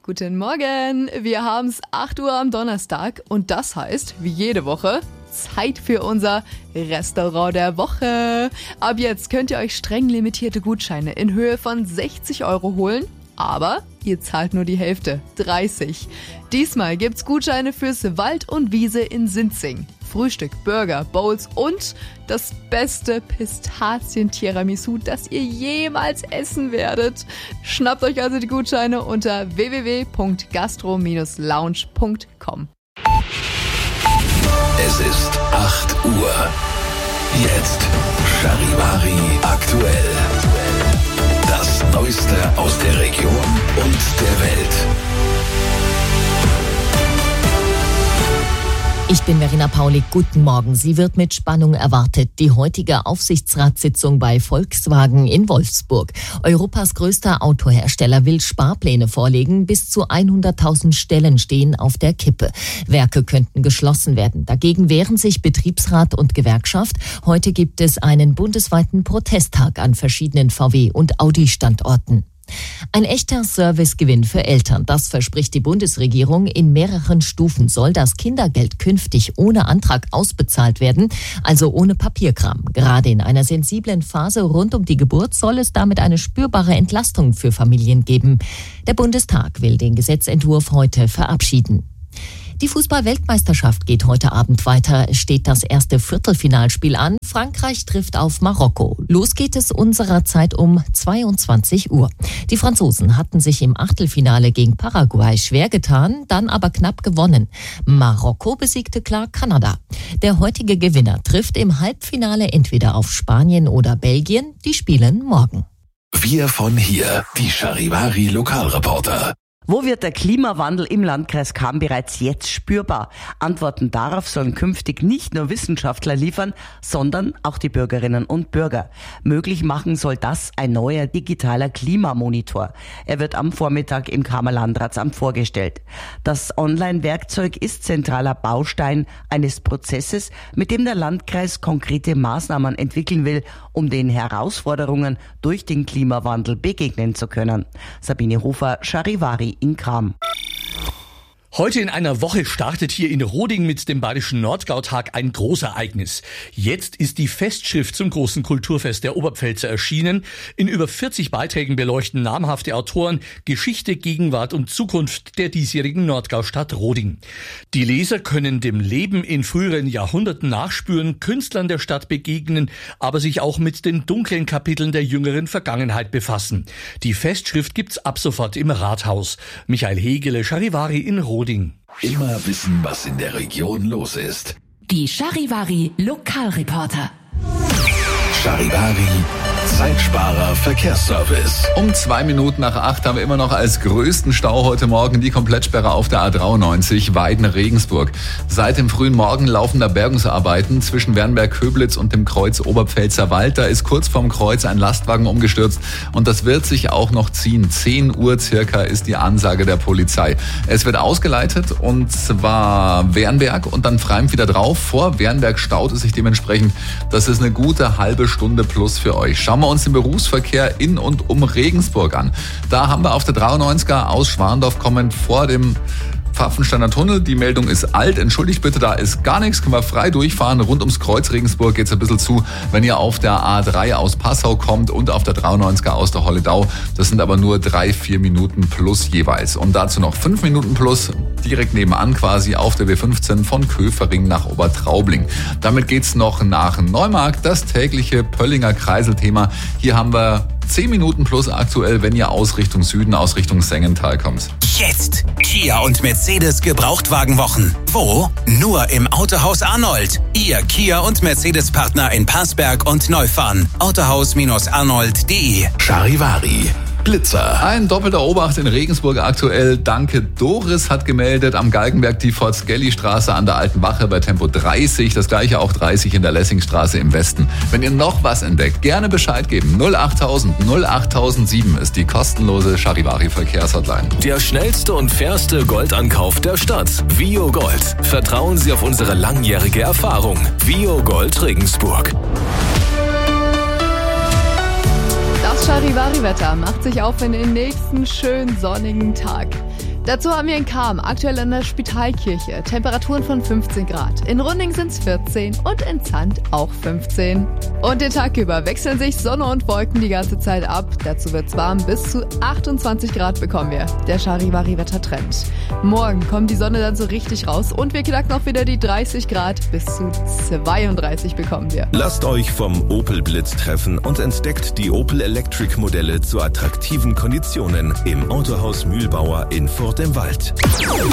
Guten Morgen, wir haben's 8 Uhr am Donnerstag und das heißt, wie jede Woche, Zeit für unser Restaurant der Woche. Ab jetzt könnt ihr euch streng limitierte Gutscheine in Höhe von 60 € holen, aber ihr zahlt nur die Hälfte, 30. Diesmal gibt's Gutscheine fürs Wald und Wiese in Sinzing. Frühstück, Burger, Bowls und das beste Pistazien-Tiramisu, das ihr jemals essen werdet. Schnappt euch also die Gutscheine unter www.gastro-lounge.com. Es ist 8 Uhr. Jetzt Charivari aktuell. Das Neueste aus der Region und der Welt. Ich bin Verena Paulik, guten Morgen. Sie wird mit Spannung erwartet. Die heutige Aufsichtsratssitzung bei Volkswagen in Wolfsburg. Europas größter Autohersteller will Sparpläne vorlegen. Bis zu 100.000 Stellen stehen auf der Kippe. Werke könnten geschlossen werden. Dagegen wehren sich Betriebsrat und Gewerkschaft. Heute gibt es einen bundesweiten Protesttag an verschiedenen VW- und Audi-Standorten. Ein echter Servicegewinn für Eltern, das verspricht die Bundesregierung. In mehreren Stufen soll das Kindergeld künftig ohne Antrag ausbezahlt werden, also ohne Papierkram. Gerade in einer sensiblen Phase rund um die Geburt soll es damit eine spürbare Entlastung für Familien geben. Der Bundestag will den Gesetzentwurf heute verabschieden. Die Fußball-Weltmeisterschaft geht heute Abend weiter. Es steht das erste Viertelfinalspiel an. Frankreich trifft auf Marokko. Los geht es unserer Zeit um 22 Uhr. Die Franzosen hatten sich im Achtelfinale gegen Paraguay schwer getan, dann aber knapp gewonnen. Marokko besiegte klar Kanada. Der heutige Gewinner trifft im Halbfinale entweder auf Spanien oder Belgien. Die spielen morgen. Wir von hier, die Charivari Lokalreporter. Wo wird der Klimawandel im Landkreis Cham bereits jetzt spürbar? Antworten darauf sollen künftig nicht nur Wissenschaftler liefern, sondern auch die Bürgerinnen und Bürger. Möglich machen soll das ein neuer digitaler Klimamonitor. Er wird am Vormittag im Chamer Landratsamt vorgestellt. Das Online-Werkzeug ist zentraler Baustein eines Prozesses, mit dem der Landkreis konkrete Maßnahmen entwickeln will, um den Herausforderungen durch den Klimawandel begegnen zu können. Sabine Hofer, Charivari in Cham. Heute in einer Woche startet hier in Roding mit dem Bayerischen Nordgautag ein Großereignis. Jetzt ist die Festschrift zum großen Kulturfest der Oberpfälzer erschienen. In über 40 Beiträgen beleuchten namhafte Autoren Geschichte, Gegenwart und Zukunft der diesjährigen Nordgaustadt Roding. Die Leser können dem Leben in früheren Jahrhunderten nachspüren, Künstlern der Stadt begegnen, aber sich auch mit den dunklen Kapiteln der jüngeren Vergangenheit befassen. Die Festschrift gibt's ab sofort im Rathaus. Michael Hegele, Charivari in Roding. Immer wissen, was in der Region los ist. Die Charivari Lokalreporter. Charivari Zeitsparer Verkehrsservice. Um 2 Minuten nach 8 haben wir immer noch als größten Stau heute Morgen die Komplettsperre auf der A93 Weiden-Regensburg. Seit dem frühen Morgen laufen da Bergungsarbeiten zwischen Wernberg-Köblitz und dem Kreuz Oberpfälzer Wald. Da ist kurz vorm Kreuz ein Lastwagen umgestürzt und das wird sich auch noch ziehen. 10 Uhr circa ist die Ansage der Polizei. Es wird ausgeleitet und zwar Wernberg und dann Freim wieder drauf. Vor Wernberg staut es sich dementsprechend. Das ist eine gute halbe Stunde plus für euch. Schauen wir uns den Berufsverkehr in und um Regensburg an. Da haben wir auf der 93er aus Schwandorf kommend vor dem Pfaffensteiner Tunnel. Die Meldung ist alt. Entschuldigt bitte, da ist gar nichts. Können wir frei durchfahren. Rund ums Kreuz Regensburg geht es ein bisschen zu, wenn ihr auf der A3 aus Passau kommt und auf der 93er aus der Holledau. Das sind aber nur 3-4 Minuten plus jeweils. Und dazu noch 5 Minuten plus direkt nebenan quasi auf der B15 von Köfering nach Obertraubling. Damit geht's noch nach Neumarkt. Das tägliche Pöllinger Kreiselthema. Hier haben wir 10 Minuten plus aktuell, wenn ihr aus Richtung Süden, aus Richtung Sengental kommt. Jetzt Kia und Mercedes Gebrauchtwagenwochen. Wo? Nur im Autohaus Arnold. Ihr Kia und Mercedes Partner in Passberg und Neufahren. Autohaus-arnold.de. Charivari Blitzer. Ein doppelter Obacht in Regensburg aktuell. Danke Doris hat gemeldet am Galgenberg die Fort-Skelly-Straße an der Alten Wache bei Tempo 30. Das gleiche auch 30 in der Lessingstraße im Westen. Wenn ihr noch was entdeckt, gerne Bescheid geben. 08000 08007 ist die kostenlose Charivari-Verkehrshotline. Der schnellste und fairste Goldankauf der Stadt. Vio Gold. Vertrauen Sie auf unsere langjährige Erfahrung. Vio Gold Regensburg. Das Charivari-Wetter macht sich auf in den nächsten schönen sonnigen Tag. Dazu haben wir in Cham, aktuell in der Spitalkirche, Temperaturen von 15 Grad. In Runding sind es 14 und in Zand auch 15. Und den Tag über wechseln sich Sonne und Wolken die ganze Zeit ab. Dazu wird's warm, bis zu 28 Grad bekommen wir. Der Charivari-Wettertrend. Morgen kommt die Sonne dann so richtig raus und wir knacken auch wieder die 30 Grad. Bis zu 32 bekommen wir. Lasst euch vom Opel Blitz treffen und entdeckt die Opel Electric Modelle zu attraktiven Konditionen im Autohaus Mühlbauer in Furt im Wald.